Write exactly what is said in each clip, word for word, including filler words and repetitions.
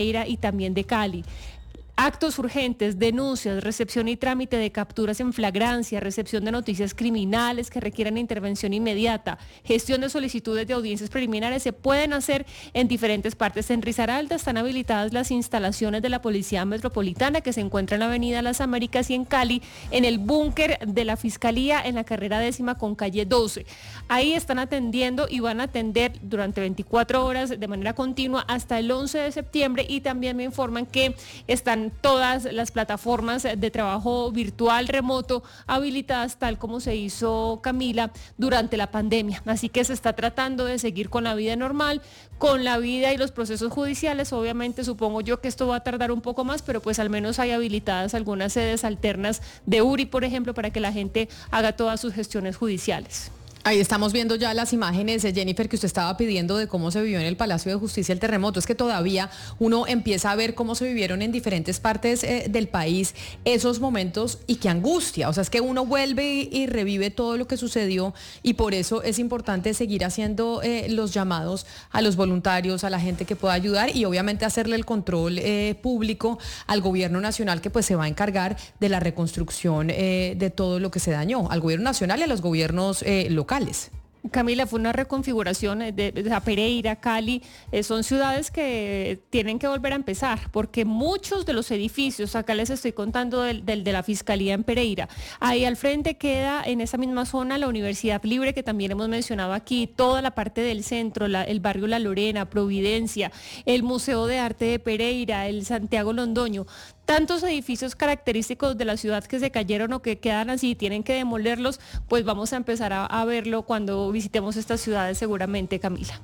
y también de Cali. Actos urgentes, denuncias, recepción y trámite de capturas en flagrancia, recepción de noticias criminales que requieran intervención inmediata, gestión de solicitudes de audiencias preliminares se pueden hacer en diferentes partes. En Risaralda están habilitadas las instalaciones de la Policía Metropolitana que se encuentra en la Avenida Las Américas, y en Cali en el búnker de la Fiscalía en la carrera décima con calle doce. Ahí están atendiendo y van a atender durante veinticuatro horas de manera continua hasta el once de septiembre, y también me informan que están todas las plataformas de trabajo virtual remoto habilitadas, tal como se hizo, Camila, durante la pandemia. Así que se está tratando de seguir con la vida normal, con la vida y los procesos judiciales. Obviamente supongo yo que esto va a tardar un poco más, pero pues al menos hay habilitadas algunas sedes alternas de U R I, por ejemplo, para que la gente haga todas sus gestiones judiciales. Ahí estamos viendo ya las imágenes, Jennifer, que usted estaba pidiendo de cómo se vivió en el Palacio de Justicia el terremoto. Es que todavía uno empieza a ver cómo se vivieron en diferentes partes eh, del país esos momentos, y qué angustia. O sea, es que uno vuelve y, y revive todo lo que sucedió, y por eso es importante seguir haciendo eh, los llamados a los voluntarios, a la gente que pueda ayudar, y obviamente hacerle el control eh, público al gobierno nacional, que pues se va a encargar de la reconstrucción eh, de todo lo que se dañó, al gobierno nacional y a los gobiernos eh, locales. Camila, fue una reconfiguración de, de Pereira, Cali, eh, son ciudades que tienen que volver a empezar, porque muchos de los edificios, acá les estoy contando del, del de la Fiscalía en Pereira, ahí al frente queda en esa misma zona la Universidad Libre, que también hemos mencionado aquí, toda la parte del centro, la, el barrio La Lorena, Providencia, el Museo de Arte de Pereira, el Santiago Londoño. Tantos edificios característicos de la ciudad que se cayeron o que quedan así, tienen que demolerlos, pues vamos a empezar a, a verlo cuando visitemos estas ciudades seguramente, Camila.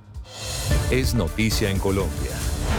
Es noticia en Colombia.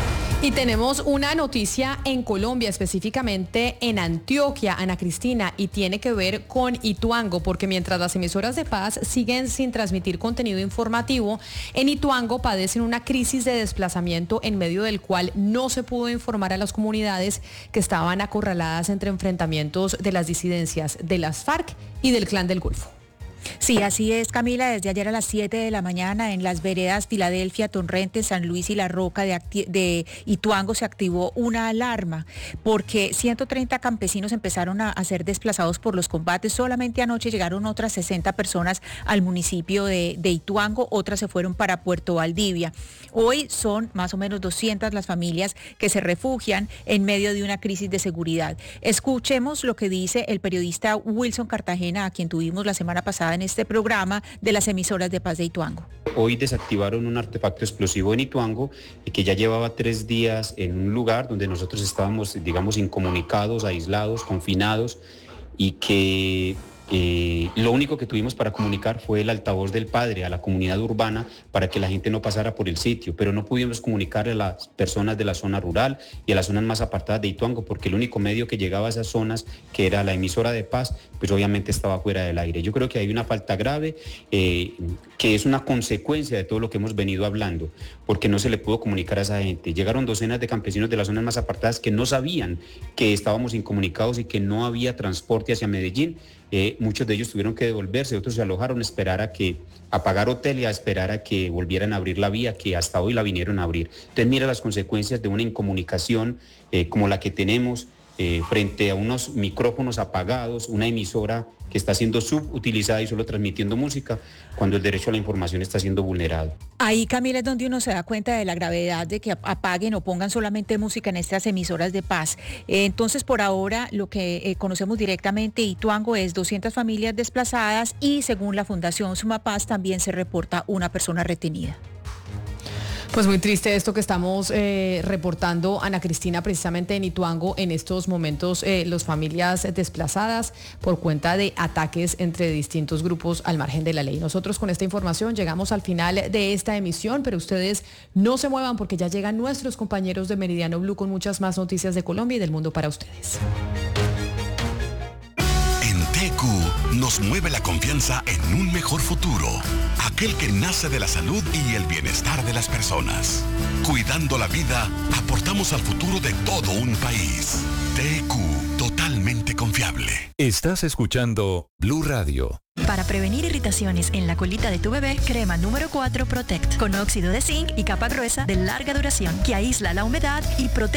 Y tenemos una noticia en Colombia, específicamente en Antioquia, Ana Cristina, y tiene que ver con Ituango, porque mientras las emisoras de paz siguen sin transmitir contenido informativo, en Ituango padecen una crisis de desplazamiento en medio del cual no se pudo informar a las comunidades que estaban acorraladas entre enfrentamientos de las disidencias de las FARC y del Clan del Golfo. Sí, así es, Camila. Desde ayer a las siete de la mañana en las veredas Filadelfia, Torrente, San Luis y La Roca de, acti- de Ituango se activó una alarma porque ciento treinta campesinos empezaron a, a ser desplazados por los combates. Solamente anoche llegaron otras sesenta personas al municipio de, de Ituango, otras se fueron para Puerto Valdivia. Hoy son más o menos doscientas las familias que se refugian en medio de una crisis de seguridad. Escuchemos lo que dice el periodista Wilson Cartagena, a quien tuvimos la semana pasada en este programa de las emisoras de paz de Ituango. Hoy desactivaron un artefacto explosivo en Ituango que ya llevaba tres días en un lugar donde nosotros estábamos, digamos, incomunicados, aislados, confinados, y que eh, lo único que tuvimos para comunicar fue el altavoz del padre a la comunidad urbana para que la gente no pasara por el sitio, pero no pudimos comunicarle a las personas de la zona rural y a las zonas más apartadas de Ituango, porque el único medio que llegaba a esas zonas, que era la emisora de paz, pues obviamente estaba fuera del aire. Yo creo que hay una falta grave eh, que es una consecuencia de todo lo que hemos venido hablando, porque no se le pudo comunicar a esa gente. Llegaron docenas de campesinos de las zonas más apartadas que no sabían que estábamos incomunicados y que no había transporte hacia Medellín. Eh, muchos de ellos tuvieron que devolverse, otros se alojaron a esperar a que, a pagar hotel y a esperar a que volvieran a abrir la vía, que hasta hoy la vinieron a abrir. Entonces mira las consecuencias de una incomunicación eh, como la que tenemos eh, frente a unos micrófonos apagados, una emisora que está siendo subutilizada y solo transmitiendo música, cuando el derecho a la información está siendo vulnerado. Ahí, Camila, es donde uno se da cuenta de la gravedad de que apaguen o pongan solamente música en estas emisoras de paz. Eh, entonces, por ahora, lo que eh, conocemos directamente, Ituango, es doscientas familias desplazadas y, según la Fundación Sumapaz, también se reporta una persona retenida. Pues muy triste esto que estamos eh, reportando, Ana Cristina, precisamente en Ituango, en estos momentos, eh, las familias desplazadas por cuenta de ataques entre distintos grupos al margen de la ley. Nosotros con esta información llegamos al final de esta emisión, pero ustedes no se muevan porque ya llegan nuestros compañeros de Meridiano Blue con muchas más noticias de Colombia y del mundo para ustedes. En T Q nos mueve la confianza en un mejor futuro, aquel que nace de la salud y el bienestar de las personas. Cuidando la vida, aportamos al futuro de todo un país. T Q, totalmente confiable. Estás escuchando Blue Radio. Para prevenir irritaciones en la colita de tu bebé, crema número cuatro Protect, con óxido de zinc y capa gruesa de larga duración, que aísla la humedad y protege